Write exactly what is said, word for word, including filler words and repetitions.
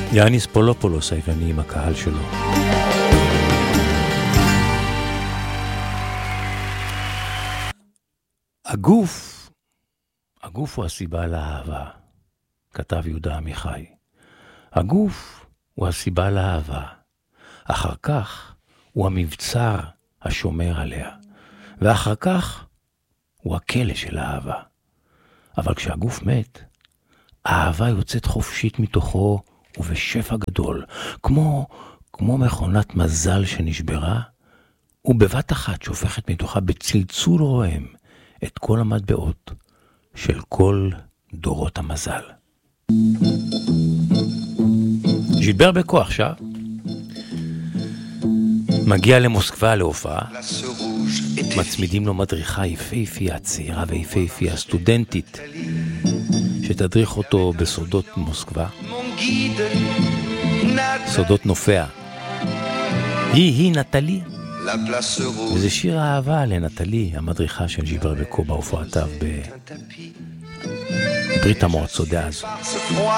יאניס פולופולוס היווני עם הקהל שלו. הגוף, הגוף הוא הסיבה לאהבה, כתב יהודה עמיחי. הגוף הוא הסיבה לאהבה, אחר כך הוא המבצר השומר עליה, ואחר כך הוא הכלא של האהבה. אבל כשהגוף מת, האהבה יוצאת חופשית מתוכו ובשפע גדול, כמו, כמו מכונת מזל שנשברה, ובבת אחת שופכת מתוכה בצלצול רועם את כל המטבעות של כל דורות המזל. ז'ילבר בקו עכשיו מגיע למוסקבה להופעה, מצמידים לו מדריכה יפהפייה, צעירה ויפהפייה, סטודנטית, שתדריך אותו בסודות מוסקבה, סודות נופיה. היא, היא נטלי. וזה שיר האהבה לנטלי, המדריכה של ז'ילבר בקו בהופעותיו בברית המועצות דאז.